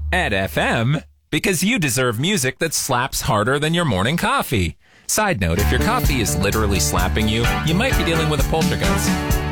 At FM, because you deserve music that slaps harder than your morning coffee. Side note, if your coffee is literally slapping you, you might be dealing with a poltergeist.